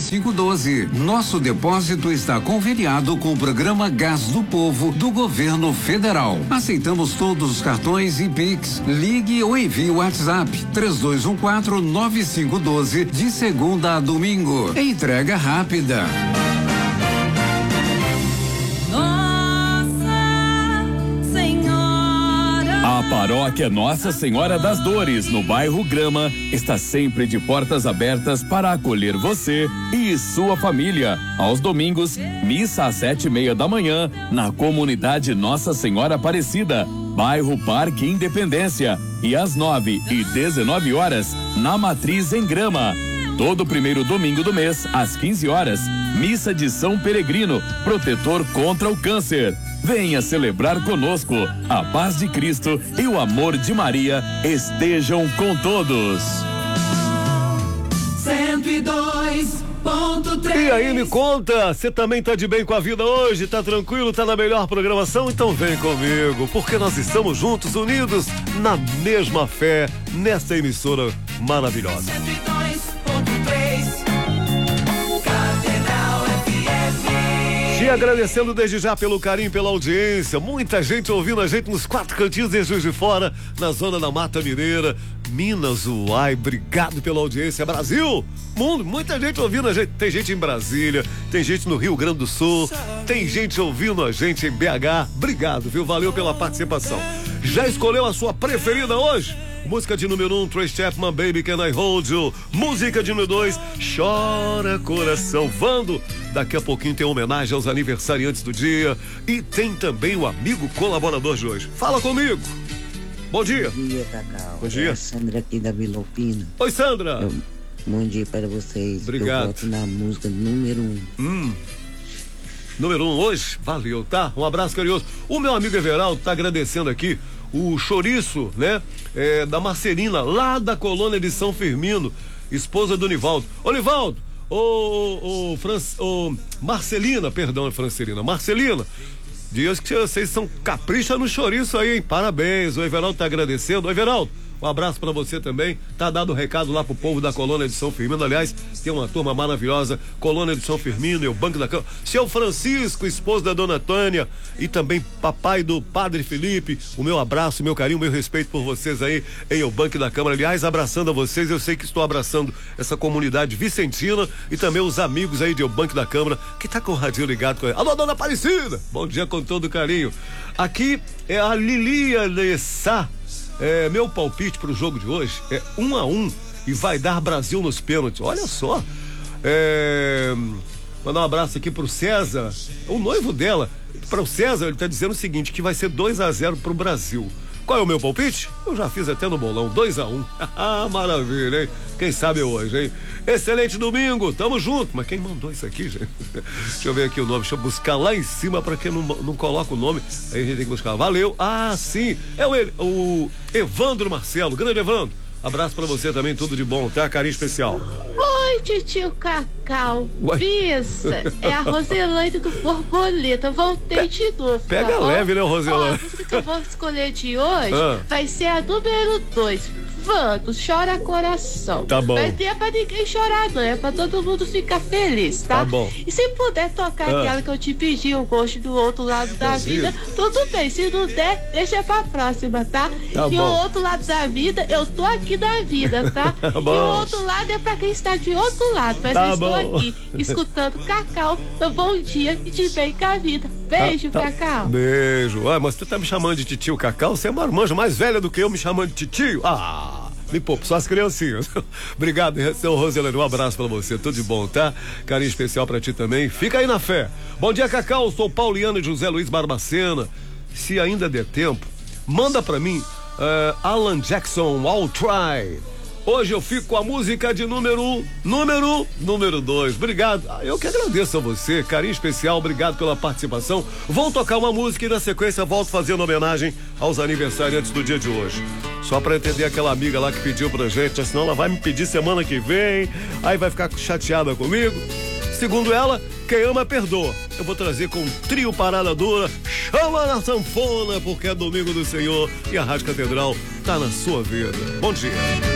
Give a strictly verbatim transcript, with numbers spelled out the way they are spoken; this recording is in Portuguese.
cinco um dois. Nosso depósito está conveniado com o programa Gás do Povo do Governo Federal. Aceitamos todos os cartões e Pix. Ligue ou envie o WhatsApp três dois um quatro nove cinco um dois de segunda a domingo. Entrega rápida. A paróquia Nossa Senhora das Dores, no bairro Grama, está sempre de portas abertas para acolher você e sua família. Aos domingos, missa às sete e meia da manhã, na comunidade Nossa Senhora Aparecida, bairro Parque Independência, e às nove e dezenove horas, na Matriz em Grama. Todo primeiro domingo do mês, às quinze horas, missa de São Peregrino, protetor contra o câncer. Venha celebrar conosco. A paz de Cristo e o amor de Maria estejam com todos. cento e dois ponto três. E aí, me conta, você também tá de bem com a vida hoje? Tá tranquilo? Tá na melhor programação? Então vem comigo, porque nós estamos juntos, unidos, na mesma fé, nessa emissora maravilhosa. cento e dois ponto três Catedral F M. Te agradecendo desde já pelo carinho, pela audiência. Muita gente ouvindo a gente nos quatro cantinhos de Juiz de Fora, na zona da Mata Mineira, Minas, Uai. Obrigado pela audiência. Brasil, mundo, muita gente ouvindo a gente. Tem gente em Brasília, tem gente no Rio Grande do Sul, tem gente ouvindo a gente em B H. Obrigado, viu? Valeu pela participação. Já escolheu a sua preferida hoje? Música de número um, Trace Chapman, Baby Can I Hold You. Música de número dois, Chora Coração. Vando, daqui a pouquinho tem homenagem aos aniversariantes do dia. E tem também o amigo colaborador de hoje. Fala comigo. Bom dia. Bom dia, Cacau. Bom dia. É a Sandra aqui da Vila Alpina. Oi, Sandra. Eu, bom dia para vocês. Obrigado. Eu voto na música número um. Hum. Número um hoje? Valeu, tá? Um abraço carinhoso. O meu amigo Everaldo tá agradecendo aqui o chouriço, né? É, da Marcelina, lá da colônia de São Firmino, esposa do Nivaldo. Ô, Nivaldo, ô, ô, ô, Fran, ô Marcelina, perdão, Francelina, Marcelina, dias que vocês são capricha no chouriço aí, hein? Parabéns, o Everaldo tá agradecendo. Ô, Everaldo, um abraço pra você também. Tá dado o recado lá pro povo da colônia de São Firmino. Aliás, tem uma turma maravilhosa, colônia de São Firmino e o Banco da Câmara. Seu Francisco, esposo da dona Tânia, e também papai do Padre Felipe. O meu abraço, meu carinho, meu respeito por vocês aí em o Banco da Câmara. Aliás, abraçando a vocês, eu sei que estou abraçando essa comunidade vicentina e também os amigos aí de o Banco da Câmara, que tá com o radinho ligado com ele. Alô, dona Aparecida! Bom dia com todo carinho. Aqui é a Lilia de Sá. É, meu palpite pro jogo de hoje é um a um e vai dar Brasil nos pênaltis. Olha só. É, mandar um abraço aqui pro César, o noivo dela. Para o César, ele tá dizendo o seguinte, que vai ser dois a zero pro Brasil. Qual é o meu palpite? Eu já fiz até no bolão, dois a um. Ah, maravilha, hein? Quem sabe hoje, hein? Excelente domingo, tamo junto. Mas quem mandou isso aqui, gente? Deixa eu ver aqui o nome, deixa eu buscar lá em cima pra quem não, não coloca o nome. Aí a gente tem que buscar. Valeu. Ah, sim, é o, o Evandro Marcelo, grande Evandro. Abraço pra você também, tudo de bom, tá? Carinho especial. Oi, titio Cacau. Bisa, é a Roselane do Borboleta. Voltei de novo. Pega tá leve, né, Ó, Roselane? a música que eu vou escolher de hoje Ah. vai ser a número dois. Vando, Chora Coração. Tá bom. Mas não é pra ninguém chorar, não. É pra todo mundo ficar feliz, tá? Tá bom. E se puder tocar Ah. aquela que eu te pedi, o gosto do outro lado da vida, tudo bem. Se não der, deixa pra próxima, tá? Tá e bom. o outro lado da vida, eu tô aqui na vida, tá? Tá E bom. o outro lado é pra quem está de outro lado. Mas Tá eu estou bom. aqui, escutando Cacau. Então, bom dia e de bem com a vida. Beijo, Tá- tá- Cacau. Beijo. Ah, mas você tá me chamando de titio Cacau? Você é uma marmanja mais velha do que eu me chamando de titio? Ah, me poupa, só as criancinhas. Obrigado, seu Roselano. Um abraço pra você, tudo de bom, tá? Carinho especial pra ti também. Fica aí na fé. Bom dia, Cacau. Sou Pauliano e José Luiz Barbacena. Se ainda der tempo, manda pra mim uh, Alan Jackson, I'll Try. Hoje eu fico com a música de número um, número, número dois. Obrigado. Ah, eu que agradeço a você, carinho especial, obrigado pela participação. Vou tocar uma música e na sequência volto fazendo homenagem aos aniversariantes do dia de hoje. Só pra entender aquela amiga lá que pediu pra gente, senão ela vai me pedir semana que vem, aí vai ficar chateada comigo. Segundo ela, quem ama perdoa. Eu vou trazer com um trio Parada Dura, chama na sanfona, porque é domingo do Senhor e a Rádio Catedral tá na sua vida. Bom dia.